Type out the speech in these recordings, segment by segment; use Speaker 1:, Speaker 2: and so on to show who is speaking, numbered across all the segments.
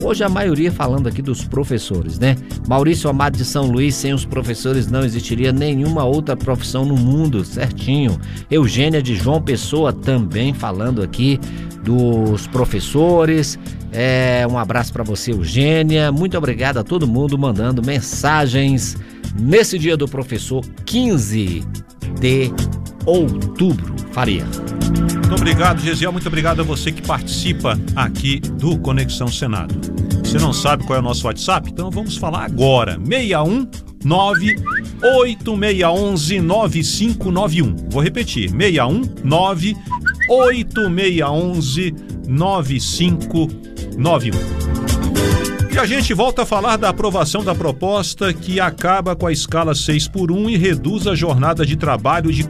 Speaker 1: Hoje a maioria falando aqui dos professores, né? Maurício Amado de São Luís, sem os professores não existiria nenhuma outra profissão no mundo, certinho. Eugênia de João Pessoa também falando aqui dos professores. Um abraço para você, Eugênia. Muito obrigado a todo mundo mandando mensagens nesse dia do professor, 15 de outubro. Faria.
Speaker 2: Muito obrigado, Gesiel. Muito obrigado a você que participa aqui do Conexão Senado. Você não sabe qual é o nosso WhatsApp? Então vamos falar agora. 619-8611-9591. Vou repetir. 619-8611-9591. E a gente volta a falar da aprovação da proposta que acaba com a escala 6x1 e reduz a jornada de trabalho de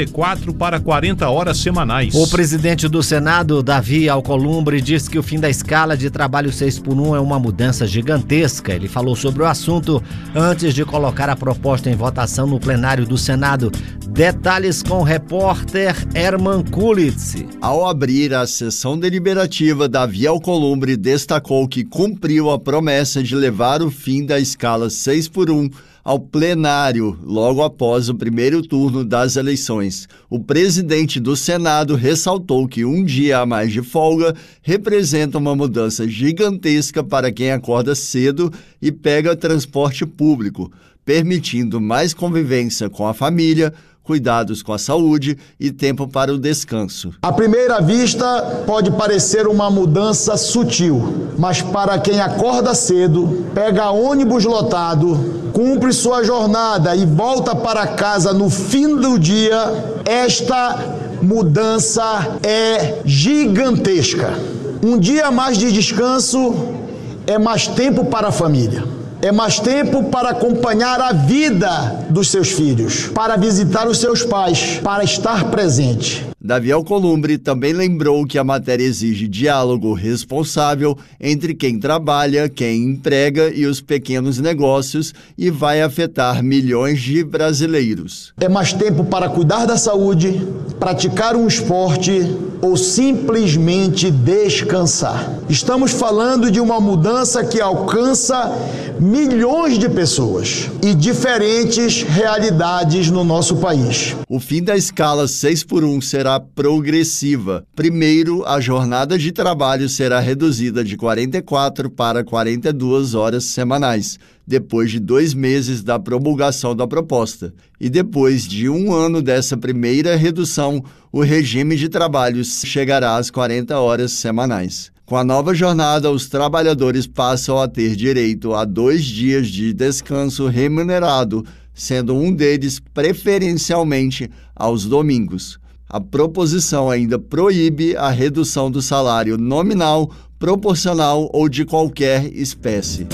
Speaker 2: 44 para 40 horas semanais.
Speaker 1: O presidente do Senado, Davi Alcolumbre, disse que o fim da escala de trabalho 6x1 é uma mudança gigantesca. Ele falou sobre o assunto antes de colocar a proposta em votação no plenário do Senado. Detalhes com o repórter Herman Kulitz.
Speaker 3: Ao abrir a sessão deliberativa, Davi Alcolumbre destacou que cumpriu a promessa de levar o fim da escala 6x1 ao plenário logo após o primeiro turno das eleições. O presidente do Senado ressaltou que um dia a mais de folga representa uma mudança gigantesca para quem acorda cedo e pega transporte público, permitindo mais convivência com a família, cuidados com a saúde e tempo para o descanso.
Speaker 4: À primeira vista, pode parecer uma mudança sutil, mas para quem acorda cedo, pega ônibus lotado, cumpre sua jornada e volta para casa no fim do dia, esta mudança é gigantesca. Um dia a mais de descanso é mais tempo para a família. É mais tempo para acompanhar a vida dos seus filhos, para visitar os seus pais, para estar presente.
Speaker 3: Davi Alcolumbre também lembrou que a matéria exige diálogo responsável entre quem trabalha, quem emprega e os pequenos negócios e vai afetar milhões de brasileiros.
Speaker 4: É mais tempo para cuidar da saúde, praticar um esporte ou simplesmente descansar. Estamos falando de uma mudança que alcança milhões de pessoas e diferentes realidades no nosso país.
Speaker 3: O fim da escala 6x1 será progressiva. Primeiro, a jornada de trabalho será reduzida de 44 para 42 horas semanais, depois de 2 meses da promulgação da proposta. E depois de 1 ano dessa primeira redução, o regime de trabalho chegará às 40 horas semanais. Com a nova jornada, os trabalhadores passam a ter direito a 2 dias de descanso remunerado, sendo um deles preferencialmente aos domingos. A proposição ainda proíbe a redução do salário nominal, proporcional ou de qualquer espécie.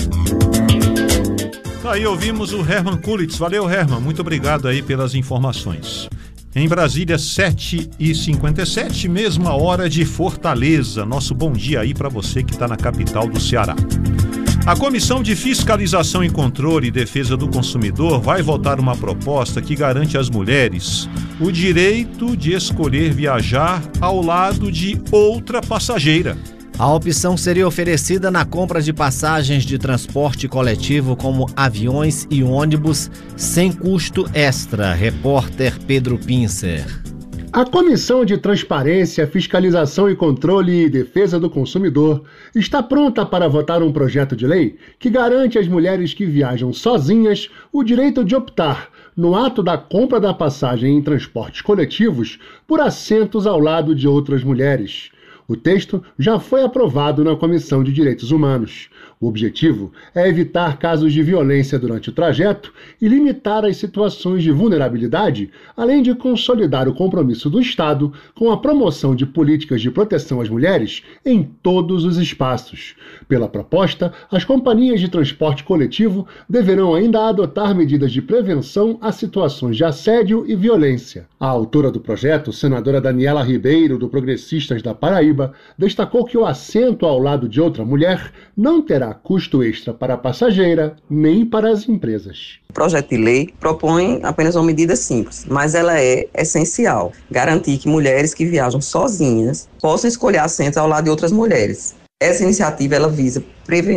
Speaker 2: Aí ouvimos o Herman Kulitz. Valeu, Herman. Muito obrigado aí pelas informações. Em Brasília, 7h57, mesma hora de Fortaleza. Nosso bom dia aí para você que está na capital do Ceará. A Comissão de Fiscalização e Controle e Defesa do Consumidor vai votar uma proposta que garante às mulheres o direito de escolher viajar ao lado de outra passageira.
Speaker 1: A opção seria oferecida na compra de passagens de transporte coletivo como aviões e ônibus sem custo extra. Repórter Pedro Pincer.
Speaker 5: A Comissão de Transparência, Fiscalização e Controle e Defesa do Consumidor está pronta para votar um projeto de lei que garante às mulheres que viajam sozinhas o direito de optar, no ato da compra da passagem em transportes coletivos, por assentos ao lado de outras mulheres. O texto já foi aprovado na Comissão de Direitos Humanos. O objetivo é evitar casos de violência durante o trajeto e limitar as situações de vulnerabilidade, além de consolidar o compromisso do Estado com a promoção de políticas de proteção às mulheres em todos os espaços. Pela proposta, as companhias de transporte coletivo deverão ainda adotar medidas de prevenção a situações de assédio e violência. A autora do projeto, senadora Daniela Ribeiro, do Progressistas da Paraíba, destacou que o assento ao lado de outra mulher não terá custo extra para a passageira nem para as empresas.
Speaker 6: O projeto de lei propõe apenas uma medida simples, mas ela é essencial. Garantir que mulheres que viajam sozinhas possam escolher assentos ao lado de outras mulheres. Essa iniciativa ela visa prevenir